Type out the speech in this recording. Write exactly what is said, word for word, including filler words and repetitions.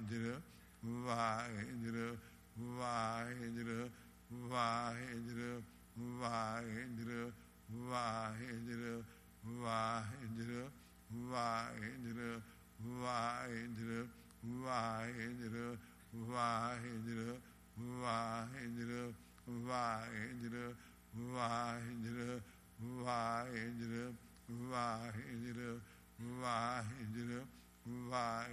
Waheguru Waheguru Waheguru Waheguru Waheguru Waheguru Waheguru Waheguru Waheguru Waheguru Waheguru Waheguru Waheguru Waheguru Waheguru Waheguru Waheguru Waheguru ਵਾਹਿ